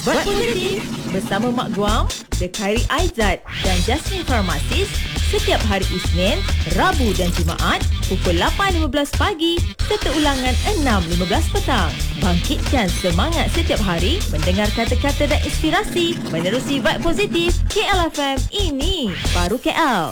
Buat Positif bersama Mak Guam, The Khairi Aizat dan Jasmine Pharmacist setiap hari Isnin, Rabu dan Jumaat pukul 8.15 pagi serta ulangan 6.15 petang. Bangkitkan semangat setiap hari mendengar kata-kata dan inspirasi menerusi Vibe Positif KLFM. Ini baru KL.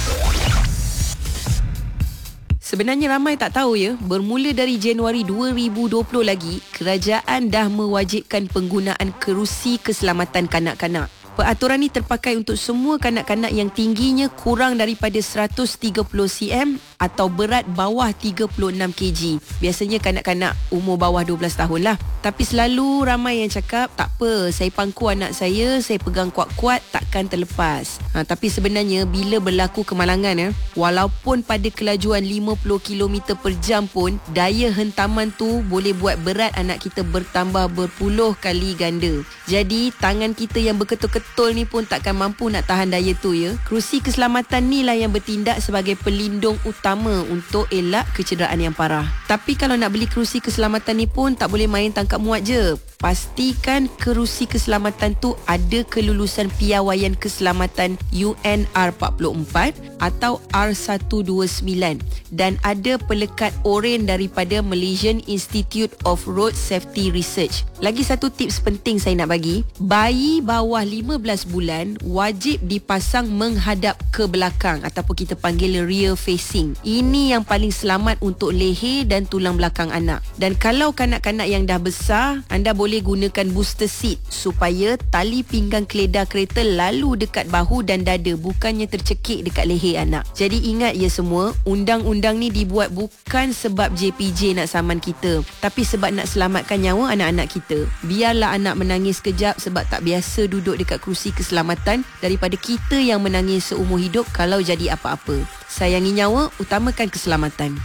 Sebenarnya ramai tak tahu ya, bermula dari Januari 2020 lagi, kerajaan dah mewajibkan penggunaan kerusi keselamatan kanak-kanak. Peraturan ini terpakai untuk semua kanak-kanak yang tingginya kurang daripada 130 cm atau berat bawah 36 kg. Biasanya kanak-kanak umur bawah 12 tahun lah. Tapi selalu ramai yang cakap, tak apa, saya pangku anak saya pegang kuat-kuat, takkan terlepas. Tapi sebenarnya bila berlaku kemalangan, walaupun pada kelajuan 50 km per jam pun, daya hentaman tu boleh buat berat anak kita bertambah berpuluh kali ganda. Jadi tangan kita yang berketul-ketul ni pun takkan mampu nak tahan daya tu ya. Kerusi keselamatan ni lah yang bertindak sebagai pelindung utama untuk elak kecederaan yang parah. Tapi kalau nak beli kerusi keselamatan ni pun tak boleh main tangkap muat je. Pastikan kerusi keselamatan tu ada kelulusan piawaian keselamatan UNR 44 atau R129 dan ada pelekat oren daripada Malaysian Institute of Road Safety Research. Lagi satu tips penting saya nak bagi, bayi bawah 15 bulan wajib dipasang menghadap ke belakang ataupun kita panggil rear facing. Ini yang paling selamat untuk leher dan tulang belakang anak. Dan kalau kanak-kanak yang dah besar, anda boleh gunakan booster seat supaya tali pinggang keledar kereta lalu dekat bahu dan dada, bukannya tercekik dekat leher anak. Jadi ingat ya semua, undang-undang ni dibuat bukan sebab JPJ nak saman kita, tapi sebab nak selamatkan nyawa anak-anak kita. Biarlah anak menangis kejap sebab tak biasa duduk dekat kerusi keselamatan daripada kita yang menangis seumur hidup kalau jadi apa-apa. Sayangi nyawa, utamakan keselamatan.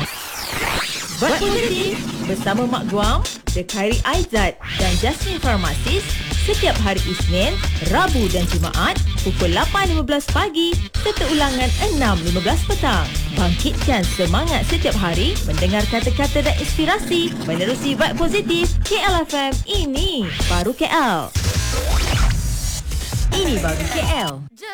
Buat Positif bersama Mak Guam, The Khairi Aizat dan Jasmine Pharmacist setiap hari Isnin, Rabu dan Jumaat pukul 8.15 pagi serta ulangan 6.15 petang. Bangkitkan semangat setiap hari mendengar kata-kata dan inspirasi menerusi Vibe Positif KLFM. Ini baru KL. Ini baru KL.